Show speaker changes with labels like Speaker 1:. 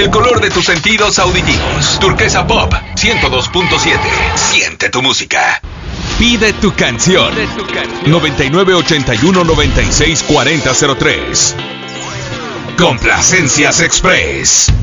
Speaker 1: El color de tus sentidos auditivos. Turquesa Pop 102.7. Siente tu música. Pide tu canción. 9981-964003. Complacencias Express.